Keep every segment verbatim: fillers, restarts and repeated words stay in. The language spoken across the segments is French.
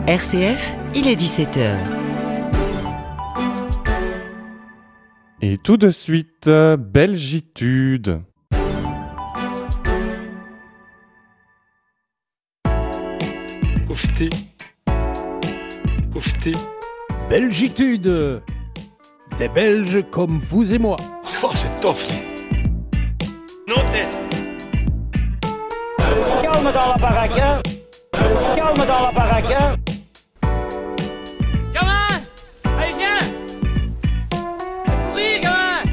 R C F, il est dix-sept heures. Et tout de suite, Belgitude. Oufti. Oufti. Belgitude. Des Belges comme vous et moi. Oh, c'est tof. Non, tête. Calme dans la baraque. Calme dans la baraque. Gamin! Allez, viens! Courir, gamin!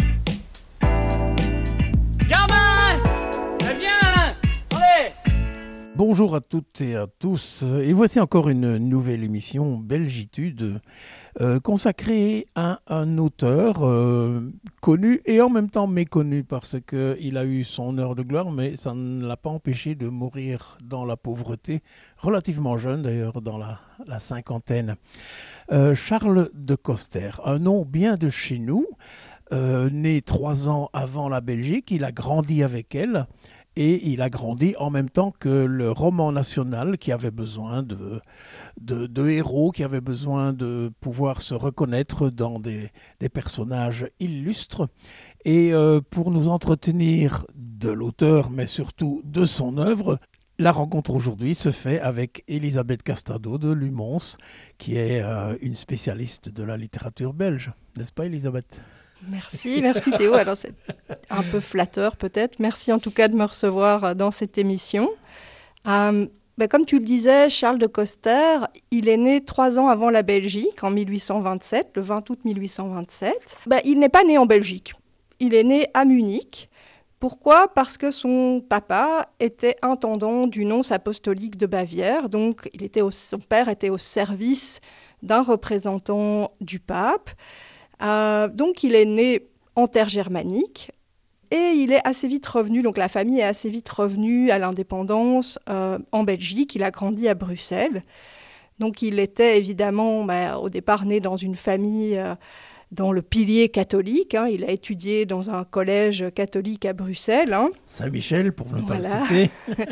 Gamin! Allez, viens! Allez! Bonjour à toutes et à tous. Et voici encore une nouvelle émission Belgitude euh, consacrée à un auteur euh, connu et en même temps méconnu parce qu'il a eu son heure de gloire, mais ça ne l'a pas empêché de mourir dans la pauvreté, relativement jeune d'ailleurs, dans la, la cinquantaine. Euh, Charles de Coster, un nom bien de chez nous, euh, né trois ans avant la Belgique, il a grandi avec elle. Et il a grandi en même temps que le roman national qui avait besoin de, de, de héros, qui avait besoin de pouvoir se reconnaître dans des, des personnages illustres. Et euh, pour nous entretenir de l'auteur, mais surtout de son œuvre, la rencontre aujourd'hui se fait avec Elisabeth Castado de Lumons, qui est euh, une spécialiste de la littérature belge. N'est-ce pas, Elisabeth ? Merci, merci Théo. Alors c'est un peu flatteur peut-être. Merci en tout cas de me recevoir dans cette émission. Euh, ben, comme tu le disais, Charles de Coster, il est né trois ans avant la Belgique, en mille huit cent vingt-sept, le vingt août mille huit cent vingt-sept. Ben, il n'est pas né en Belgique, il est né à Munich. Pourquoi ? Parce que son papa était intendant du nonce apostolique de Bavière, donc il était au, son père était au service d'un représentant du pape. Euh, donc il est né en terre germanique et il est assez vite revenu, donc la famille est assez vite revenue à l'indépendance euh, en Belgique. Il a grandi à Bruxelles. Donc il était évidemment bah, au départ né dans une famille euh, dans le pilier catholique. Hein. Il a étudié dans un collège catholique à Bruxelles. Hein. Saint-Michel, pour ne Voilà. pas le citer.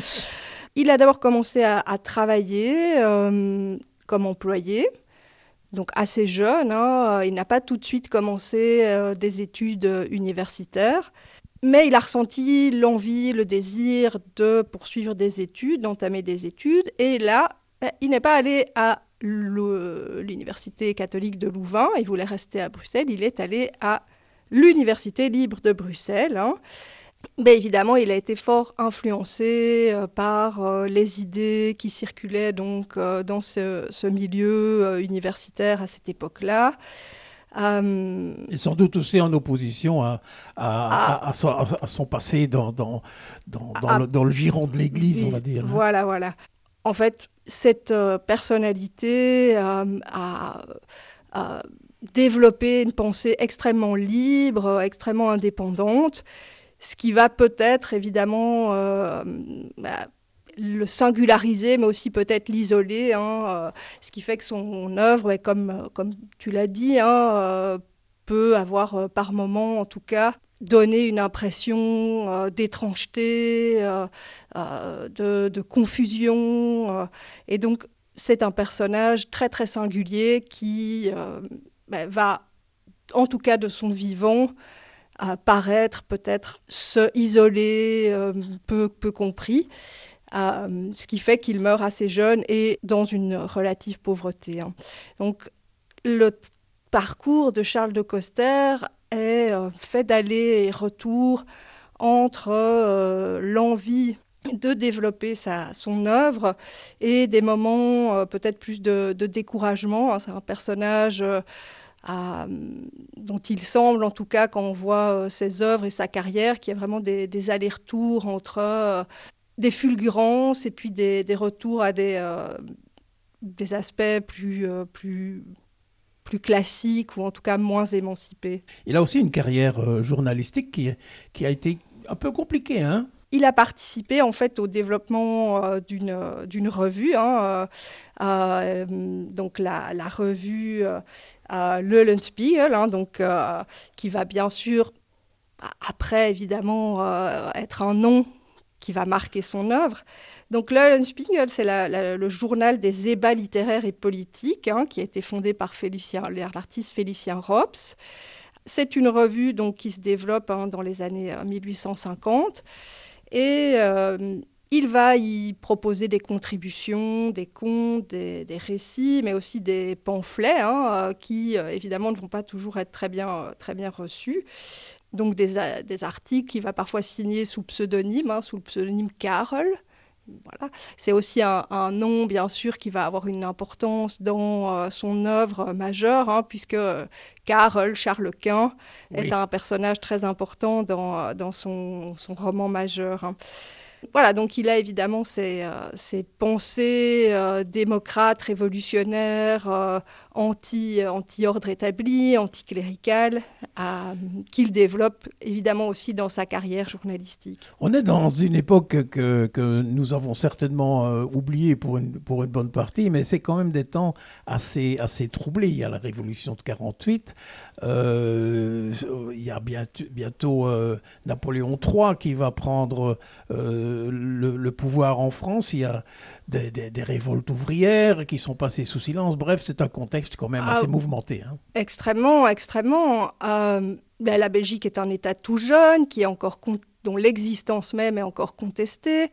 Il a d'abord commencé à, à travailler euh, comme employé. Donc assez jeune, hein, il n'a pas tout de suite commencé euh, des études universitaires, mais il a ressenti l'envie, le désir de poursuivre des études, d'entamer des études, et là, ben, il n'est pas allé à l'Université catholique de Louvain, il voulait rester à Bruxelles, il est allé à l'Université libre de Bruxelles, hein. Mais évidemment, il a été fort influencé euh, par euh, les idées qui circulaient donc, euh, dans ce, ce milieu euh, universitaire à cette époque-là. Euh, Et sans doute aussi en opposition à, à, à, à, son, à son passé dans, dans, dans, dans, à, le, dans le giron de l'Église, on va dire. Voilà, hein. voilà. En fait, cette euh, personnalité euh, a, a développé une pensée extrêmement libre, extrêmement indépendante. Ce qui va peut-être, évidemment, euh, bah, le singulariser, mais aussi peut-être l'isoler. Hein, euh, ce qui fait que son œuvre, bah, comme, comme tu l'as dit, hein, euh, peut avoir, euh, par moments, en tout cas, donné une impression euh, d'étrangeté, euh, euh, de, de confusion. Euh, et donc, c'est un personnage très, très singulier qui euh, bah, va, en tout cas de son vivant, à paraître peut-être se isoler, euh, peu, peu compris, euh, ce qui fait qu'il meurt assez jeune et dans une relative pauvreté. Hein. Donc le t- parcours de Charles de Coster est euh, fait d'aller et retour entre euh, l'envie de développer sa, son œuvre et des moments euh, peut-être plus de, de découragement. Hein. C'est un personnage euh, À, dont il semble, en tout cas, quand on voit euh, ses œuvres et sa carrière, qu'il y a vraiment des, des allers-retours entre euh, des fulgurances et puis des, des retours à des, euh, des aspects plus, euh, plus, plus classiques ou en tout cas moins émancipés. Il a aussi une carrière euh, journalistique qui, qui a été un peu compliquée, hein ? Il a participé en fait au développement euh, d'une, d'une revue, hein, euh, euh, donc la, la revue euh, euh, L'Eulenspiegel, hein, donc, euh, qui va bien sûr, après évidemment, euh, être un nom qui va marquer son œuvre. Donc l'Eulenspiegel, c'est la, la, le journal des ébats littéraires et politiques, hein, qui a été fondé par Félicien, l'artiste Félicien Rops. C'est une revue donc, qui se développe hein, dans les années mille huit cent cinquante. Et euh, il va y proposer des contributions, des contes, des, des récits, mais aussi des pamphlets hein, qui, euh, évidemment, ne vont pas toujours être très bien, très bien reçus. Donc des, des articles qu'il va parfois signer sous pseudonyme, hein, sous le pseudonyme Karel. Voilà. C'est aussi un, un nom, bien sûr, qui va avoir une importance dans euh, son œuvre majeure, hein, puisque Karel, Charles Quint, oui. est un personnage très important dans, dans son, son roman majeur. Hein. Voilà, donc il a évidemment ses, euh, ses pensées euh, démocrates, révolutionnaires, euh, anti, anti-ordre établi, anticlérical, euh, qu'il développe évidemment aussi dans sa carrière journalistique. On est dans une époque que, que nous avons certainement euh, oubliée pour une, pour une bonne partie, mais c'est quand même des temps assez, assez troublés. Il y a la Révolution de quarante-huit, euh, il y a bientôt, bientôt euh, Napoléon trois qui va prendre... Euh, Le, le pouvoir en France, il y a des, des, des révoltes ouvrières qui sont passées sous silence. Bref, c'est un contexte quand même assez ah, mouvementé. Hein. Extrêmement, extrêmement. Euh, ben, la Belgique est un État tout jeune, qui est encore con- dont l'existence même est encore contestée.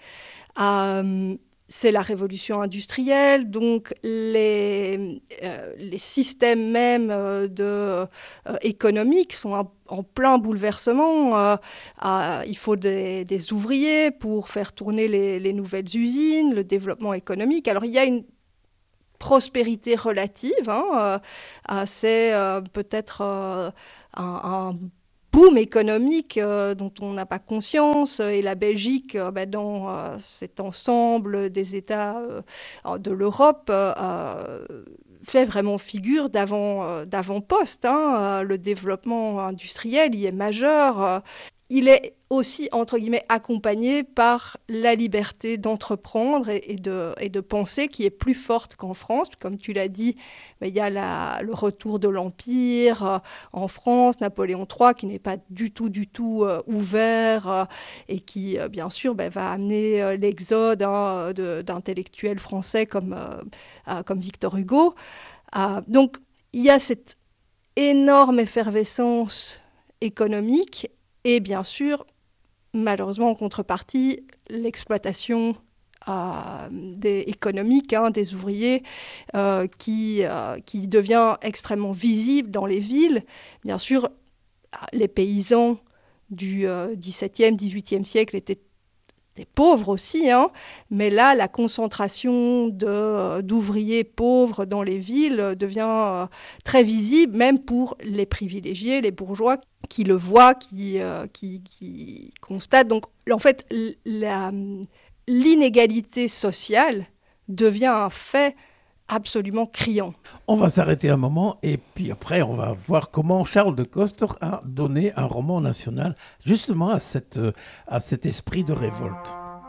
Euh, c'est la révolution industrielle, donc les, euh, les systèmes même euh, de, euh, économiques sont en, en plein bouleversement. Euh, euh, il faut des, des ouvriers pour faire tourner les, les nouvelles usines, le développement économique. Alors il y a une prospérité relative, hein, euh, c'est euh, peut-être euh, un, un boom économique euh, dont on n'a pas conscience, et la Belgique, euh, bah, dans euh, cet ensemble des États euh, de l'Europe, euh, fait vraiment figure d'avant, euh, d'avant-poste. Hein. Euh, le développement industriel y est majeur. Euh, il est aussi, entre guillemets, accompagné par la liberté d'entreprendre et, et, de, et de penser qui est plus forte qu'en France. Comme tu l'as dit, il y a la, le retour de l'Empire euh, en France, Napoléon trois, qui n'est pas du tout, du tout euh, ouvert euh, et qui, euh, bien sûr, bah, va amener euh, l'exode hein, de, d'intellectuels français comme, euh, euh, comme Victor Hugo. Euh, donc, il y a cette énorme effervescence économique et, bien sûr, malheureusement, en contrepartie, l'exploitation euh, des, économique hein, des ouvriers euh, qui, euh, qui devient extrêmement visible dans les villes. Bien sûr, les paysans du euh, dix-septième, dix-huitième siècle étaient des pauvres aussi, hein, mais là, la concentration de, d'ouvriers pauvres dans les villes devient euh, très visible, même pour les privilégiés, les bourgeois, qui le voient, qui, euh, qui, qui constatent. Donc, en fait, la, l'inégalité sociale devient un fait absolument criant. On va s'arrêter un moment et puis après, on va voir comment Charles de Coster a donné un roman national justement à, cette, à cet esprit de révolte.